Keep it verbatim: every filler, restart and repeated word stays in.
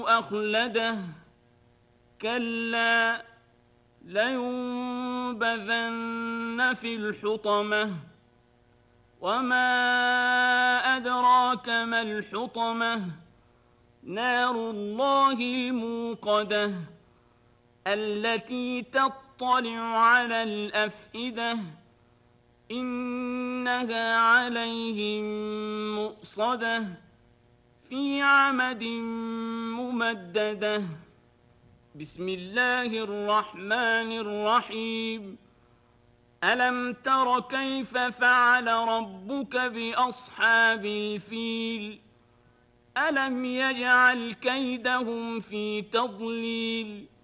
أخلده كلا لينبذن في الحطمة وما أدراك ما الحطمة نار الله الموقدة التي تطلع على الأفئدة إنها عليهم مؤصدة في عمد ممددة بسم الله الرحمن الرحيم ألم تر كيف فعل ربك بأصحاب الفيل ألم يجعل كيدهم في تضليل